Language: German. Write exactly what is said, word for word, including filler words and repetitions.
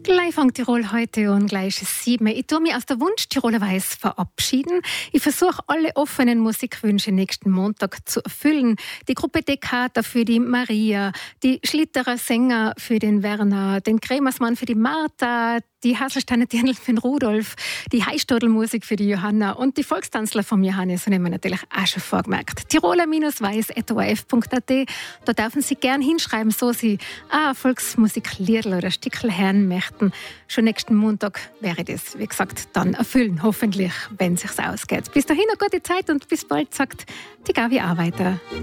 Gleich fängt Tirol heute an, gleich ist sieben. Ich tue mich aus der Wunsch Tiroler Weiß verabschieden. Ich versuche, alle offenen Musikwünsche nächsten Montag zu erfüllen. Die Gruppe Dekata für die Maria, die Schlitterer Sänger für den Werner, den Kremersmann für die Martha, die Haselsteiner Dirndl für den Rudolf, die Heißstadelmusik für die Johanna und die Volkstanzler vom Johannes. Und haben wir natürlich auch schon vorgemerkt. tiroler Weiß at o r f punkt a t. Da dürfen Sie gern hinschreiben, so Sie ah, Volksmusikliedl oder Stickel hören möchten. Schon nächsten Montag wäre das, wie gesagt, dann erfüllen, hoffentlich, wenn es sich ausgeht. Bis dahin eine gute Zeit und bis bald, sagt die Gabi Arbeiter.